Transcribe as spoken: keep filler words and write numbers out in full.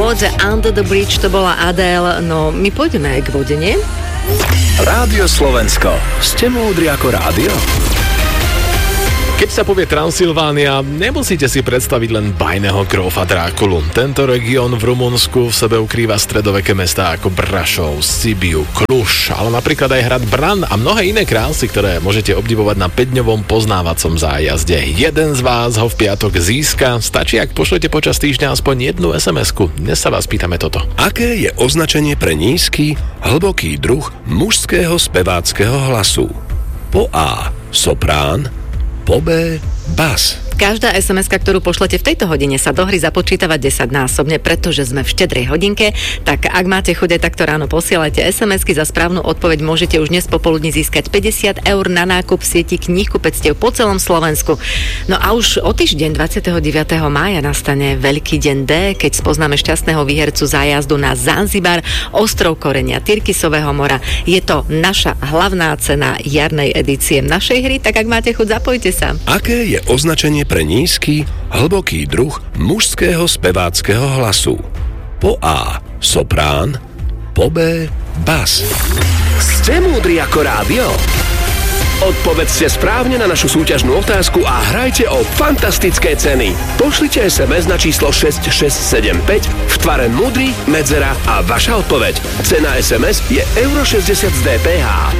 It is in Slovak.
Water Under the Bridge, to bola Adele. No, my pôjdeme aj k vode, nie? Rádio Slovensko. Ste múdri ako rádio? Keď sa povie Transylvánia, nemusíte si predstaviť len bajného grófa Drákulu. Tento región v Rumunsku v sebe ukrýva stredoveké mestá ako Brašov, Sibiu, Kluž, ale napríklad aj hrad Bran a mnohé iné krásy, ktoré môžete obdivovať na päťdňovom poznávacom zájazde. Jeden z vás ho v piatok získa, stačí, ak pošlete počas týždňa aspoň jednu es em esku. Dnes sa vás pýtame toto. Aké je označenie pre nízky, hlboký druh mužského speváckeho hlasu? Po A. Soprán, po B. Bas. Každá es em eska, ktorú pošlete v tejto hodine, sa do hry započítava desaťnásobne, pretože sme v štedrej hodinke, tak ak máte chuť takto ráno, posielajte es em esky, za správnu odpoveď môžete už dnes popoludní získať päťdesiat eur na nákup v sieti knihkupectiev po celom Slovensku. No a už o týždeň dvadsiateho deviateho mája nastane Veľký deň D, keď spoznáme šťastného výhercu zájazdu na Zanzibar, ostrov Korenia, Tyrkisového mora. Je to naša hlavná cena jarnej edície našej hry, tak ak máte chuť, zapojte sa. Aké je označenie pre nízky, hlboký druh mužského speváckeho hlasu? Po A. Soprán, po B. Bas. Ste múdri ako rádio? Odpovedzte správne na našu súťažnú otázku a hrajte o fantastické ceny. Pošlite es em es na číslo šesť šesť sedem päť v tvare múdry, medzera a vaša odpoveď. Cena es em es je euro šesťdesiat z dé pé há.